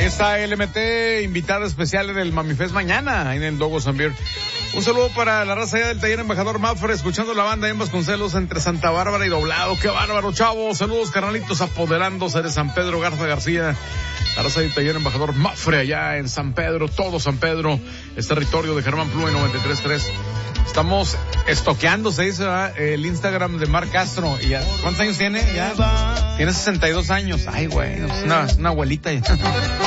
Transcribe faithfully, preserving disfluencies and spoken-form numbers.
está L M T, invitada especial en el Mamifest mañana, en el Dogos and Beer. Un saludo para la raza allá del taller Embajador Mafre, escuchando la banda en Vasconcelos entre Santa Bárbara y Doblado. ¡Qué bárbaro, chavos! Saludos, carnalitos, apoderándose de San Pedro Garza García. La raza del taller Embajador Mafre allá en San Pedro, todo San Pedro, es territorio de Germán Pluma noventa y tres punto tres. Estamos estoqueando, se dice, ¿verdad? El Instagram de Marc Castro. ¿Y ya? ¿Cuántos años tiene? Ya tiene sesenta y dos años. Ay, güey, es una, es una abuelita ya.